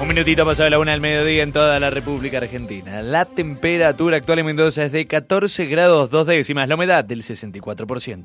Un minutito pasado de la 1 del mediodía en toda la República Argentina. La temperatura actual en Mendoza es de 14 grados 2 décimas, la humedad del 64%.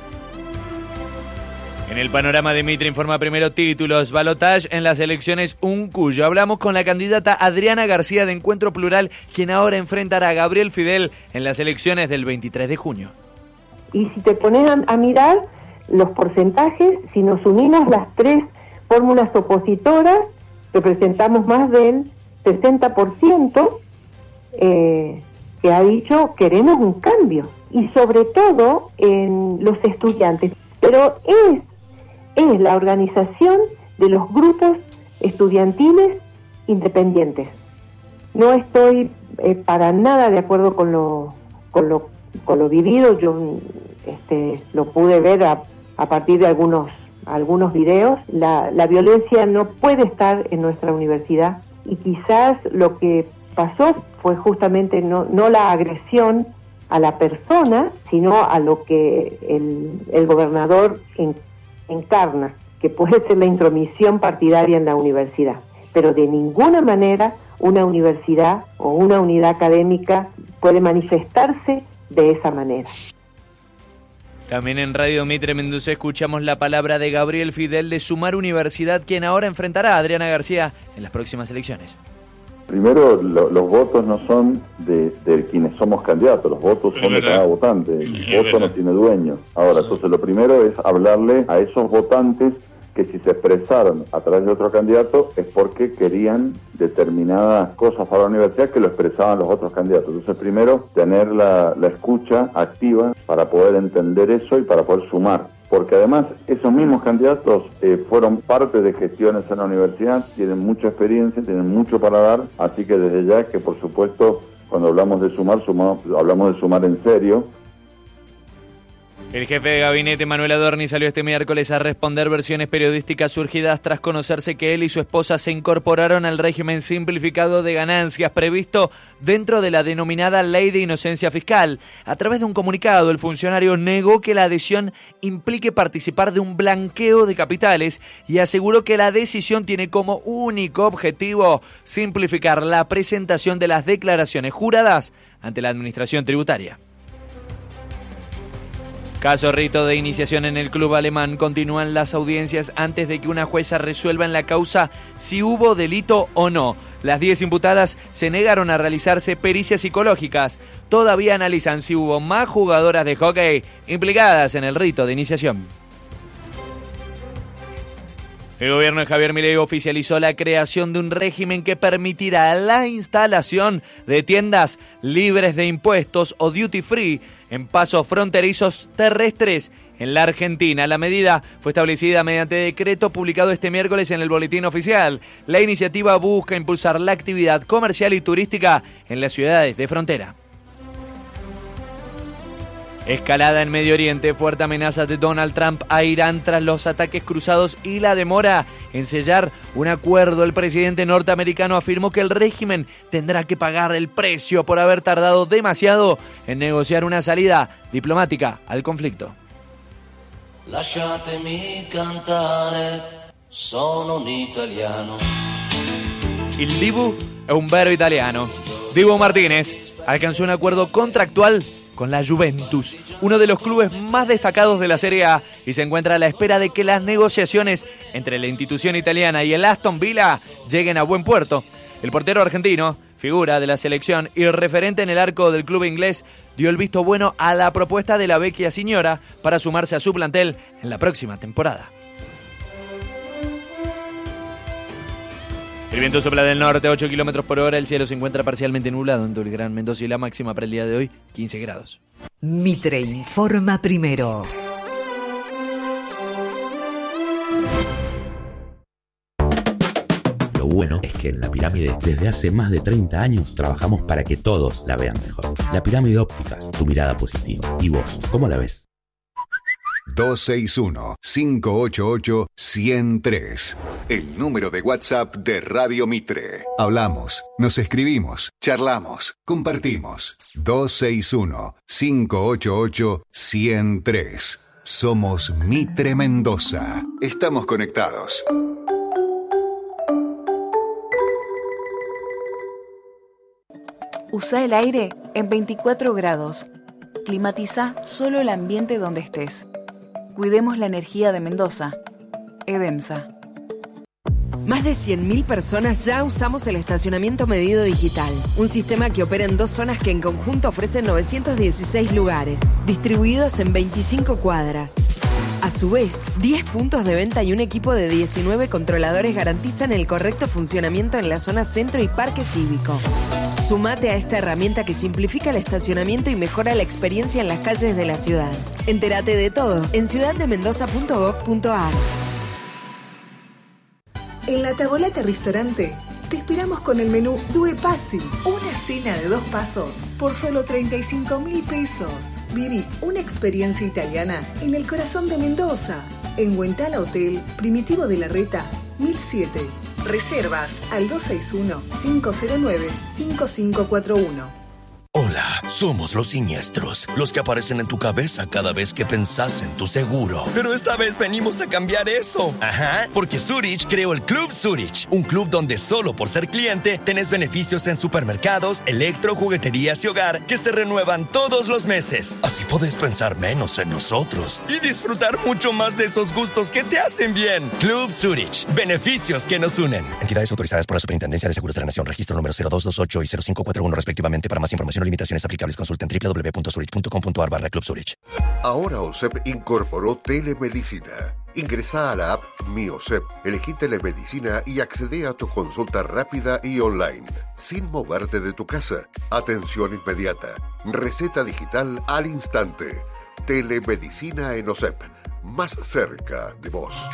En el panorama de Mitre informa primero títulos, balotaje en las elecciones Uncuyo. Hablamos con la candidata Adriana García de Encuentro Plural, quien ahora enfrentará a Gabriel Fidel en las elecciones del 23 de junio. Y si te pones a mirar los porcentajes, si nos unimos las tres fórmulas opositoras, representamos más del 60% que ha dicho queremos un cambio, y sobre todo en los estudiantes. Pero es la organización de los grupos estudiantiles independientes. No estoy para nada de acuerdo con lo vivido. Yo lo pude ver a partir de algunos videos. La violencia no puede estar en nuestra universidad, y quizás lo que pasó fue justamente no la agresión a la persona, sino a lo que el gobernador encarna, que puede ser la intromisión partidaria en la universidad. Pero de ninguna manera una universidad o una unidad académica puede manifestarse de esa manera. También en Radio Mitre Mendoza escuchamos la palabra de Gabriel Fidel de Sumar Universidad, quien ahora enfrentará a Adriana García en las próximas elecciones. Primero, los votos no son de quienes somos candidatos, los votos son de cada votante, el voto no tiene dueño. Ahora, entonces lo primero es hablarle a esos votantes que si se expresaron a través de otro candidato es porque querían determinadas cosas para la universidad que lo expresaban los otros candidatos. Entonces primero tener la escucha activa para poder entender eso y para poder sumar. Porque además esos mismos candidatos fueron parte de gestiones en la universidad, tienen mucha experiencia, tienen mucho para dar, así que desde ya que por supuesto cuando hablamos de sumar, hablamos de sumar en serio. El jefe de gabinete, Manuel Adorni, salió este miércoles a responder versiones periodísticas surgidas tras conocerse que él y su esposa se incorporaron al régimen simplificado de ganancias previsto dentro de la denominada Ley de Inocencia Fiscal. A través de un comunicado, el funcionario negó que la adhesión implique participar de un blanqueo de capitales y aseguró que la decisión tiene como único objetivo simplificar la presentación de las declaraciones juradas ante la administración tributaria. Caso rito de iniciación en el club alemán. Continúan las audiencias antes de que una jueza resuelva en la causa si hubo delito o no. Las 10 imputadas se negaron a realizarse pericias psicológicas. Todavía analizan si hubo más jugadoras de hockey implicadas en el rito de iniciación. El gobierno de Javier Milei oficializó la creación de un régimen que permitirá la instalación de tiendas libres de impuestos o duty free en pasos fronterizos terrestres en la Argentina. La medida fue establecida mediante decreto publicado este miércoles en el Boletín Oficial. La iniciativa busca impulsar la actividad comercial y turística en las ciudades de frontera. Escalada en Medio Oriente, fuerte amenaza de Donald Trump a Irán tras los ataques cruzados y la demora en sellar un acuerdo. El presidente norteamericano afirmó que el régimen tendrá que pagar el precio por haber tardado demasiado en negociar una salida diplomática al conflicto. Lasciatemi cantare, sono un italiano. Il Dibu è un vero italiano. Dibu Martínez alcanzó un acuerdo contractual con la Juventus, uno de los clubes más destacados de la Serie A, y se encuentra a la espera de que las negociaciones entre la institución italiana y el Aston Villa lleguen a buen puerto. El portero argentino, figura de la selección y referente en el arco del club inglés, dio el visto bueno a la propuesta de la Vecchia Signora para sumarse a su plantel en la próxima temporada. El viento sopla del norte, 8 kilómetros por hora. El cielo se encuentra parcialmente nublado en todo el Gran Mendoza y la máxima para el día de hoy, 15 grados. Mitre informa primero. Lo bueno es que en La Pirámide, desde hace más de 30 años, trabajamos para que todos la vean mejor. La Pirámide Ópticas, tu mirada positiva. ¿Y vos, cómo la ves? 261-588-103. El número de WhatsApp de Radio Mitre. Hablamos, nos escribimos, charlamos, compartimos. 261-588-103. Somos Mitre Mendoza. Estamos conectados. Usa el aire en 24 grados. Climatiza solo el ambiente donde estés. Cuidemos la energía de Mendoza. EDEMSA. Más de 100.000 personas ya usamos el estacionamiento medido digital, un sistema que opera en 2 zonas que en conjunto ofrecen 916 lugares, distribuidos en 25 cuadras. A su vez, 10 puntos de venta y un equipo de 19 controladores garantizan el correcto funcionamiento en la zona centro y parque cívico. Sumate a esta herramienta que simplifica el estacionamiento y mejora la experiencia en las calles de la ciudad. Entérate de todo en ciudaddemendoza.gov.ar. En La Tavolata Restaurante te esperamos con el menú Due Passi, una cena de 2 pasos por solo 35.000 pesos. Viví una experiencia italiana en el corazón de Mendoza, en Huentala Hotel Primitivo de la Reta, 1007. Reservas al 261-509-5541. Hola, somos los siniestros, los que aparecen en tu cabeza cada vez que pensás en tu seguro. Pero esta vez venimos a cambiar eso. Ajá, porque Zurich creó el Club Zurich, un club donde solo por ser cliente tenés beneficios en supermercados, electro, jugueterías y hogar que se renuevan todos los meses. Así podés pensar menos en nosotros y disfrutar mucho más de esos gustos que te hacen bien. Club Zurich, beneficios que nos unen. Entidades autorizadas por la Superintendencia de Seguros de la Nación, registro número 0228 y 0541 respectivamente. Para más información o limitaciones aplicables, consulten www.zurich.com.ar/Club Zurich. Ahora OSEP incorporó telemedicina. Ingresa a la app Mi OSEP, elegí telemedicina y accede a tu consulta rápida y online, sin moverte de tu casa. Atención inmediata, receta digital al instante. Telemedicina en OSEP, más cerca de vos.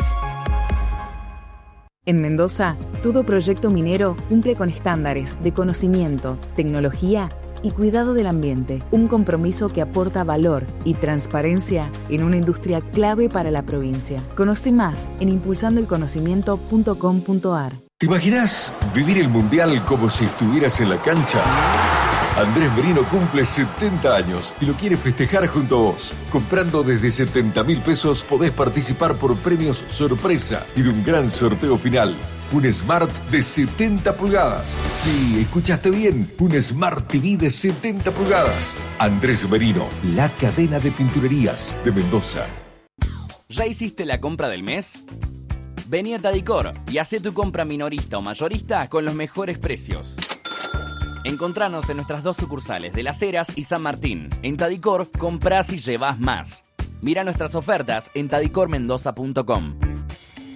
En Mendoza, todo proyecto minero cumple con estándares de conocimiento, tecnología y cuidado del ambiente. Un compromiso que aporta valor y transparencia en una industria clave para la provincia. Conoce más en impulsandoelconocimiento.com.ar. ¿Te imaginas vivir el Mundial como si estuvieras en la cancha? Andrés Merino cumple 70 años y lo quiere festejar junto a vos. Comprando desde 70.000 pesos podés participar por premios sorpresa y de un gran sorteo final. Un Smart de 70 pulgadas. Sí, escuchaste bien. Un Smart TV de 70 pulgadas. Andrés Merino, la cadena de pinturerías de Mendoza. ¿Ya hiciste la compra del mes? Vení a Tadicor y hacé tu compra minorista o mayorista con los mejores precios. Encontranos en nuestras 2 sucursales de Las Heras y San Martín. En Tadicor, comprás y llevás más. Mira nuestras ofertas en tadicormendoza.com.